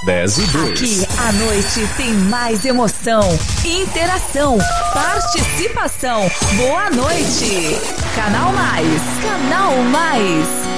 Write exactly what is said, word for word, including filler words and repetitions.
dez e dois. Aqui a noite tem mais emoção, interação, participação. Boa noite. Canal Mais. Canal Mais.